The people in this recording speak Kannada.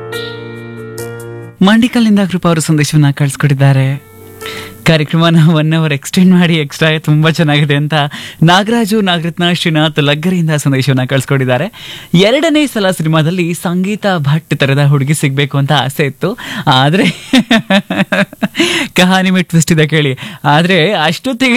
ಮಂಡಿಕಲ್ಲಿಂದ ಕೃಪಾ ಅವರು ಸಂದೇಶವನ್ನ ಕಳಿಸ್ಕೊಟ್ಟಿದ್ದಾರೆ. ಕಾರ್ಯಕ್ರಮನ 1 hour ಎಕ್ಸ್ಟೆಂಡ್ ಮಾಡಿ ಎಕ್ಸ್ಟ್ರಾ ತುಂಬಾ ಚೆನ್ನಾಗಿದೆ ಅಂತ ನಾಗರಾಜು, ನಾಗರತ್ನ, ಶ್ರೀನಾಥ್ ಲಗ್ಗರಿಯಿಂದ ಸಂದೇಶವನ್ನ ಕಳಿಸ್ಕೊಟ್ಟಿದ್ದಾರೆ. 2ನೇ ಸಲ ಸಿನಿಮಾದಲ್ಲಿ ಸಂಗೀತ ಭಟ್ ತರದ ಹುಡುಗಿ ಸಿಗ್ಬೇಕು ಅಂತ ಆಸೆ ಇತ್ತು, ಆದ್ರೆ ಕಹಾನಿ ಮೆಟ್ ಟ್ವಿಸ್ಟ್ ಇದೆ ಕೇಳಿ. ಆದ್ರೆ ಅಷ್ಟೊತ್ತಿಗೆ